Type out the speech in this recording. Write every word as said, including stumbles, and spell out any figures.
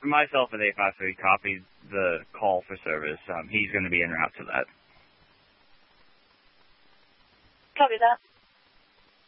for myself at eight five three, copy the call for service. Um, he's going to be en route to that. Copy that.